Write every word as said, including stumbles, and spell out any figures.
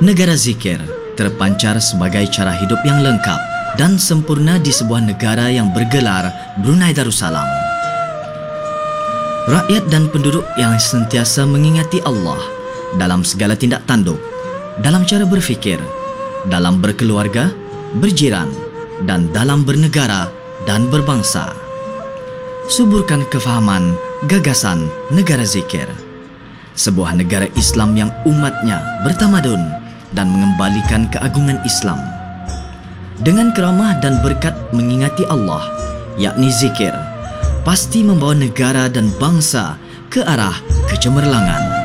Negara zikir terpancar sebagai cara hidup yang lengkap dan sempurna di sebuah negara yang bergelar Brunei Darussalam. Rakyat dan penduduk yang sentiasa mengingati Allah dalam segala tindak tanduk, dalam cara berfikir, dalam berkeluarga, berjiran dan dalam bernegara dan berbangsa. Suburkan kefahaman gagasan negara zikir, sebuah negara Islam yang umatnya bertamadun dan mengembalikan keagungan Islam. Dengan keramah dan berkat mengingati Allah, yakni zikir, pasti membawa negara dan bangsa ke arah kecemerlangan.